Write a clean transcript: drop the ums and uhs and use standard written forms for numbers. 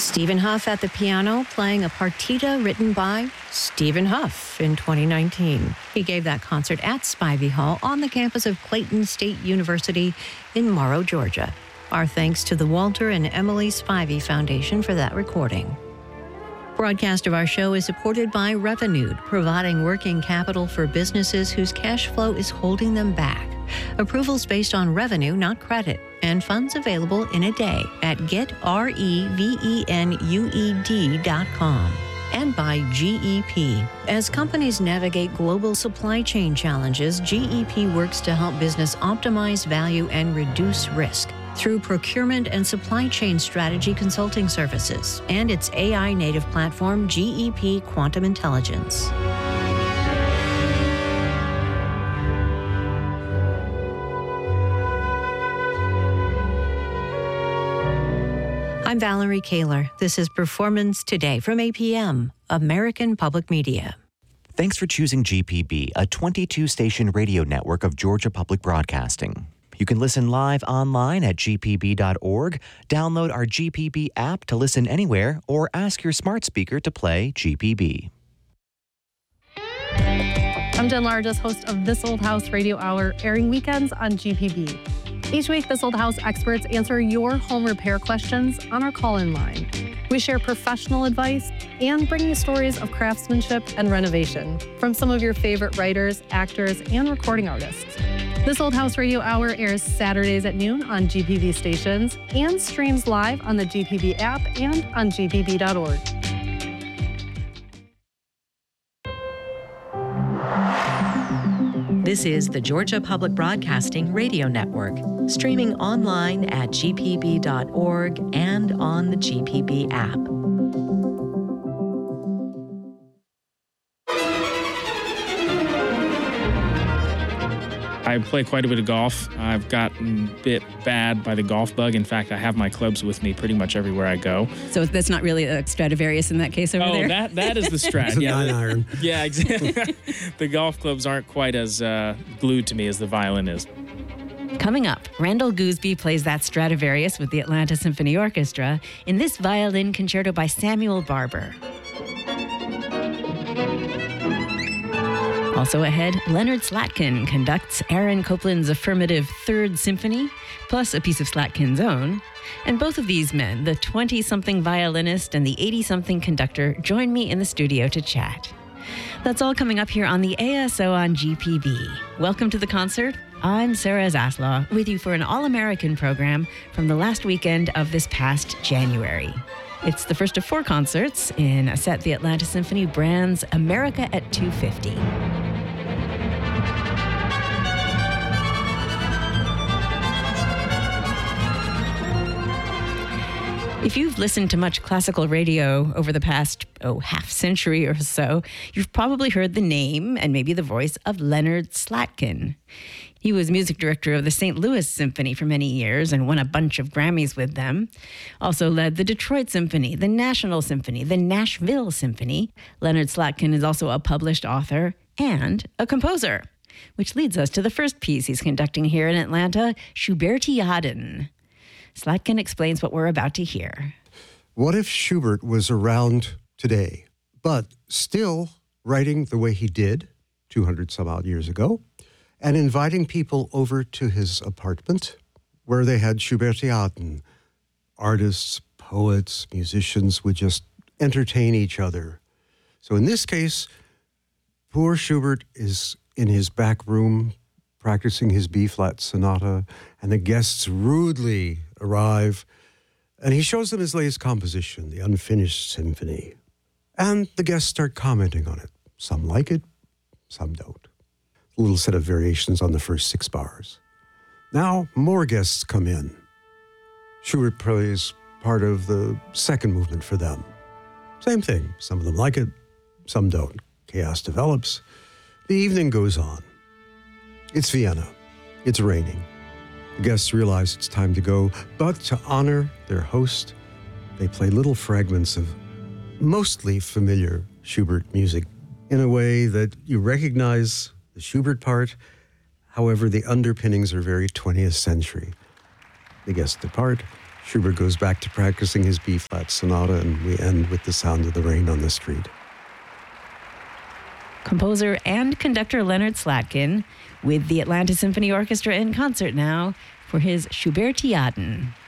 Stephen Huff at the piano, playing a partita written by Stephen Huff in 2019. He gave that concert at Spivey Hall on the campus of Clayton State University in Morrow, Georgia. Our thanks to the Walter and Emily Spivey Foundation for that recording. Broadcast of our show is supported by Revenued, providing working capital for businesses whose cash flow is holding them back. Approvals based on revenue, not credit, and funds available in a day at getrevenued.com. And by GEP. As companies navigate global supply chain challenges, GEP works to help business optimize value and reduce risk through procurement and supply chain strategy consulting services and its AI-native platform, GEP Quantum Intelligence. I'm Valerie Kaler. This is Performance Today from APM, American Public Media. Thanks for choosing GPB, a 22-station radio network of Georgia Public Broadcasting. You can listen live online at gpb.org, download our GPB app to listen anywhere, or ask your smart speaker to play GPB. I'm Jen Largess, host of This Old House Radio Hour, airing weekends on GPB. Each week, This Old House experts answer your home repair questions on our call-in line. We share professional advice and bring you stories of craftsmanship and renovation from some of your favorite writers, actors, and recording artists. This Old House Radio Hour airs Saturdays at noon on GPB stations and streams live on the GPB app and on gpb.org. This is the Georgia Public Broadcasting Radio Network, streaming online at gpb.org and on the GPB app. I play quite a bit of golf. I've gotten a bit bad by the golf bug. In fact, I have my clubs with me pretty much everywhere I go. So that's not really a Stradivarius in that case over there? Oh, that is the Strat. It's a 9-iron. Yeah, exactly. The golf clubs aren't quite as glued to me as the violin is. Coming up, Randall Gooseby plays that Stradivarius with the Atlanta Symphony Orchestra in this violin concerto by Samuel Barber. Also ahead, Leonard Slatkin conducts Aaron Copland's affirmative Third Symphony, plus a piece of Slatkin's own. And both of these men, the 20-something violinist and the 80-something conductor, join me in the studio to chat. That's all coming up here on the ASO on GPB. Welcome to the concert. I'm Sarah Zaslaw, with you for an all-American program from the last weekend of this past January. It's the first of 4 concerts in a set the Atlanta Symphony brands America at 250. If you've listened to much classical radio over the past, half century or so, you've probably heard the name and maybe the voice of Leonard Slatkin. He was music director of the St. Louis Symphony for many years and won a bunch of Grammys with them. Also led the Detroit Symphony, the National Symphony, the Nashville Symphony. Leonard Slatkin is also a published author and a composer, which leads us to the first piece he's conducting here in Atlanta, Schubertiaden. Slatkin explains what we're about to hear. What if Schubert was around today, but still writing the way he did 200 some odd years ago, and inviting people over to his apartment where they had Schubertiaden. Artists, poets, musicians would just entertain each other. So in this case, poor Schubert is in his back room practicing his B-flat sonata, and the guests rudely arrive, and he shows them his latest composition, the Unfinished Symphony. And the guests start commenting on it. Some like it, some don't. A little set of variations on the first 6 bars. Now, more guests come in. Schubert plays part of the second movement for them. Same thing. Some of them like it, some don't. Chaos develops. The evening goes on. It's Vienna. It's raining. The guests realize it's time to go, but to honor their host, they play little fragments of mostly familiar Schubert music in a way that you recognize the Schubert part. However, the underpinnings are very 20th century. The guests depart, Schubert goes back to practicing his B-flat sonata, and we end with the sound of the rain on the street. Composer and conductor Leonard Slatkin with the Atlanta Symphony Orchestra in concert now for his Schubertiaden.